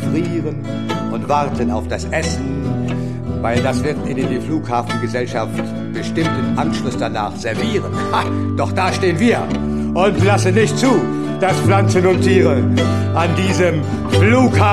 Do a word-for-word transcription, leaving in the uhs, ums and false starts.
frieren und warten auf das Essen, weil das wird Ihnen die Flughafengesellschaft bestimmt im Anschluss danach servieren. Ha, doch da stehen wir und lassen nicht zu, dass Pflanzen und Tiere an diesem Flughafen